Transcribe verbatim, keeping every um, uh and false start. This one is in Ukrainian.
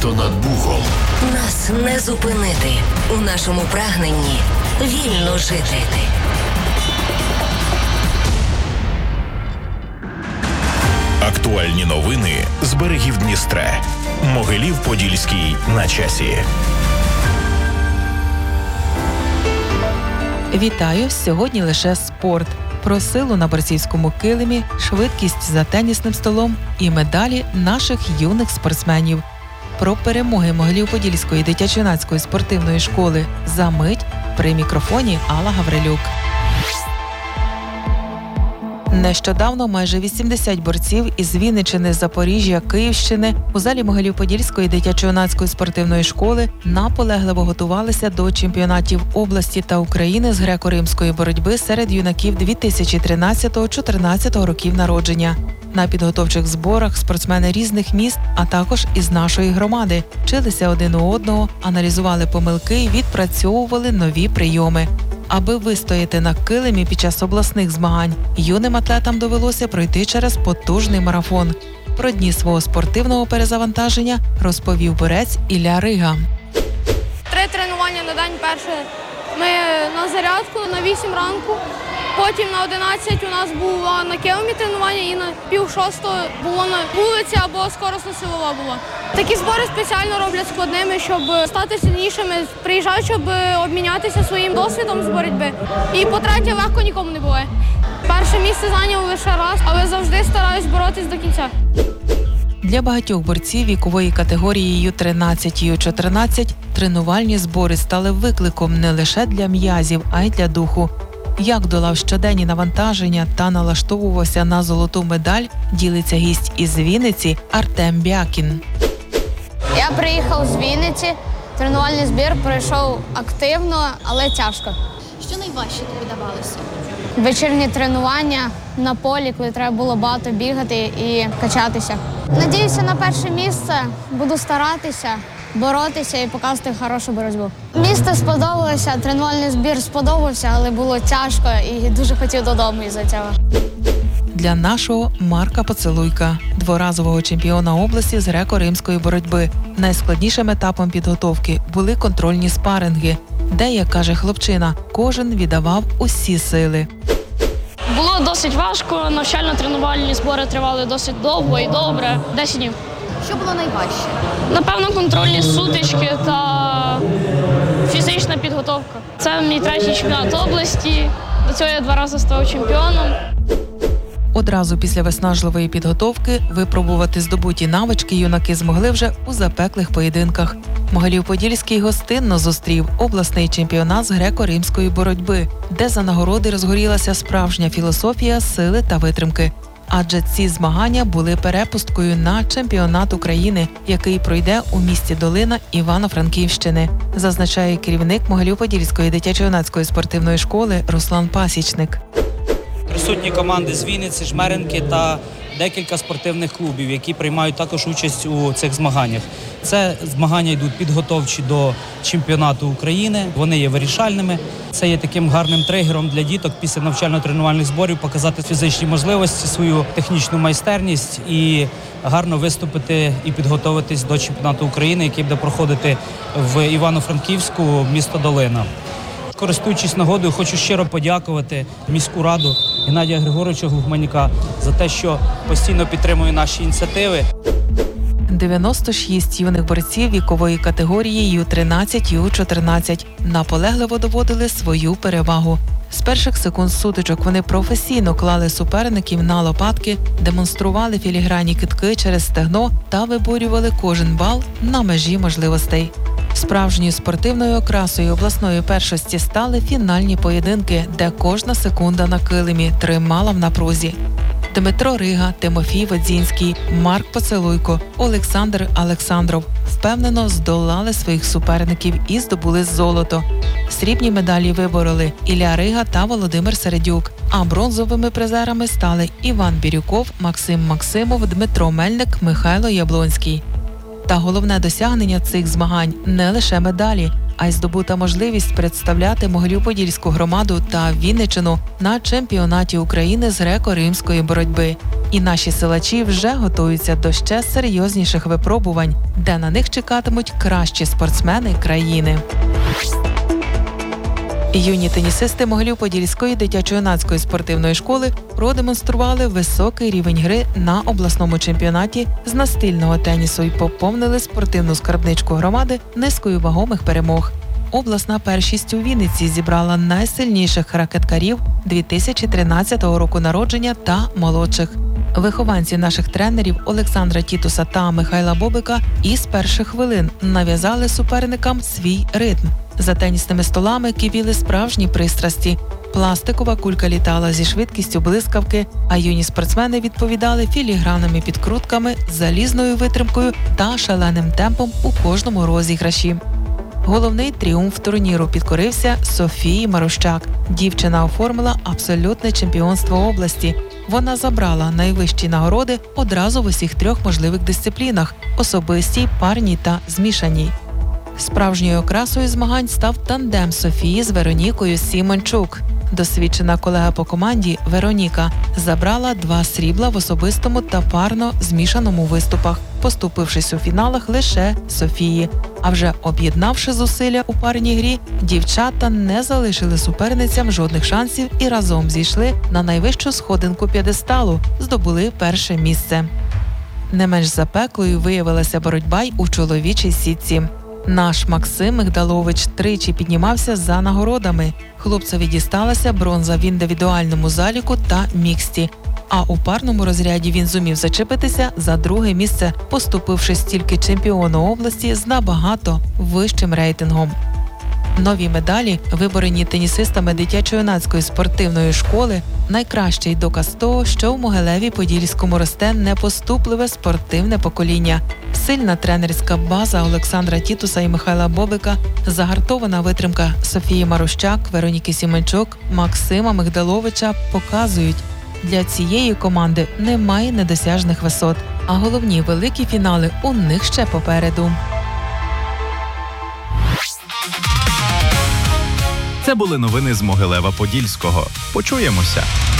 Місто над Богом. Нас не зупинити у нашому прагненні вільно жити. Актуальні новини з берегів Дністра. Могилів-Подільський на часі. Вітаю! Сьогодні лише спорт. Про силу на борцівському килимі, швидкість за тенісним столом і медалі наших юних спортсменів. Про перемоги Могилів-Подільської дитячо-юнацької спортивної школи за мить при мікрофоні Алла Гаврилюк. Нещодавно майже вісімдесят борців із Вінниччини, Запоріжжя, Київщини у залі Могилів-Подільської дитячо-юнацької спортивної школи наполегливо готувалися до чемпіонатів області та України з греко-римської боротьби серед юнаків дві тисячі тринадцятого-чотирнадцятого років народження. На підготовчих зборах спортсмени різних міст, а також із нашої громади, вчилися один у одного, аналізували помилки і відпрацьовували нові прийоми. Аби вистояти на килимі під час обласних змагань, юним атлетам довелося пройти через потужний марафон. Про дні свого спортивного перезавантаження розповів борець Ілля Рига. Три тренування на день. Перше ми на зарядку на вісім ранку, потім на одинадцять у нас було на килимі тренування і на пів шостого було на вулиці або скоростна силова була. Такі збори спеціально роблять складними, щоб стати сильнішими, приїжджають, щоб обмінятися своїм досвідом з боротьби. І по-третє, легко нікому не буває. Перше місце зайняв лише раз, але завжди стараюсь боротись до кінця. Для багатьох борців вікової категорії ю тринадцять - ю чотирнадцять тренувальні збори стали викликом не лише для м'язів, а й для духу. Як долав щоденні навантаження та налаштовувався на золоту медаль, ділиться гість із Вінниці Артем Бякін. Я приїхав з Вінниці, тренувальний збір пройшов активно, але тяжко. Що найважче тобі давалося? Вечірні тренування на полі, коли треба було багато бігати і качатися. Надіюся на перше місце, буду старатися, боротися і показувати хорошу боротьбу. Місто сподобалося, тренувальний збір сподобався, але було тяжко і дуже хотів додому із-за цього. Для нашого Марка Поцелуйка, дворазового чемпіона області з греко-римської боротьби, найскладнішим етапом підготовки були контрольні спаринги, де, як каже хлопчина, кожен віддавав усі сили. Було досить важко, навчально-тренувальні збори тривали досить довго і добре, десять днів. Що було найважче? Напевно, контрольні сутички та фізична підготовка. Це мій третій чемпіонат області, до цього я два рази став чемпіоном. Одразу після виснажливої підготовки випробувати здобуті навички юнаки змогли вже у запеклих поєдинках. Могилів-Подільський гостинно зустрів обласний чемпіонат з греко-римської боротьби, де за нагороди розгорілася справжня філософія сили та витримки. Адже ці змагання були перепусткою на чемпіонат України, який пройде у місті Долина Івано-Франківщини, зазначає керівник Могилів-Подільської дитячо-юнацької спортивної школи Руслан Пасічник. Присутні команди з Вінниці, Жмеринки та декілька спортивних клубів, які приймають також участь у цих змаганнях. Це змагання йдуть підготовчі до чемпіонату України, вони є вирішальними. Це є таким гарним тригером для діток після навчально-тренувальних зборів показати фізичні можливості, свою технічну майстерність і гарно виступити і підготуватись до чемпіонату України, який буде проходити в Івано-Франківську, місто Долина. Користуючись нагодою, хочу щиро подякувати міську раду Геннадія Григоровича Глухманіка за те, що постійно підтримує наші ініціативи. дев'яносто шість юних борців вікової категорії ю тринадцять - ю чотирнадцять наполегливо доводили свою перевагу. З перших секунд сутичок вони професійно клали суперників на лопатки, демонстрували філігранні кидки через стегно та виборювали кожен бал на межі можливостей. Справжньою спортивною окрасою обласної першості стали фінальні поєдинки, де кожна секунда на килимі тримала в напрузі. Дмитро Рига, Тимофій Водзінський, Марк Поцелуйко, Олександр Олександров впевнено здолали своїх суперників і здобули золото. Срібні медалі вибороли Ілля Рига та Володимир Середюк, а бронзовими призерами стали Іван Бірюков, Максим Максимов, Дмитро Мельник, Михайло Яблонський. Та головне досягнення цих змагань – не лише медалі. а й здобута можливість представляти Могилів-Подільську громаду та Вінниччину на чемпіонаті України з греко-римської боротьби. І наші силачі вже готуються до ще серйозніших випробувань, де на них чекатимуть кращі спортсмени країни. Юні тенісисти Могилів-Подільської дитячо-юнацької спортивної школи продемонстрували високий рівень гри на обласному чемпіонаті з настільного тенісу і поповнили спортивну скарбничку громади низкою вагомих перемог. Обласна першість у Вінниці зібрала найсильніших ракеткарів дві тисячі тринадцятого року народження та молодших. Вихованці наших тренерів Олександра Тітуса та Михайла Бобика із перших хвилин нав'язали суперникам свій ритм. За тенісними столами кипіли справжні пристрасті. Пластикова кулька літала зі швидкістю блискавки, а юні спортсмени відповідали філігранними підкрутками, залізною витримкою та шаленим темпом у кожному розіграші. Головний тріумф турніру підкорився Софії Марущак. Дівчина оформила абсолютне чемпіонство області. Вона забрала найвищі нагороди одразу в усіх трьох можливих дисциплінах – особистій, парній та змішаній. Справжньою окрасою змагань став тандем Софії з Веронікою Сімончук. Досвідчена колега по команді Вероніка забрала два срібла в особистому та парно-змішаному виступах, поступившись у фіналах лише Софії. А вже об'єднавши зусилля у парній грі, дівчата не залишили суперницям жодних шансів і разом зійшли на найвищу сходинку п'єдесталу, здобули перше місце. Не менш запеклою виявилася боротьба й у чоловічій сітці. Наш Максим Мигдалович тричі піднімався за нагородами. Хлопцеві дісталася бронза в індивідуальному заліку та міксті. А у парному розряді він зумів зачепитися за друге місце, поступившись тільки чемпіону області з набагато вищим рейтингом. Нові медалі, виборені тенісистами дитячо-юнацької спортивної школи, найкращий доказ того, що в Могилеві-Подільському росте непоступливе спортивне покоління. Сильна тренерська база Олександра Тітуса і Михайла Бобика, загартована витримка Софії Марущак, Вероніки Сімончук, Максима Мигдаловича показують, для цієї команди немає недосяжних висот, а головні великі фінали у них ще попереду. Це були новини з Могилева-Подільського. Почуємося!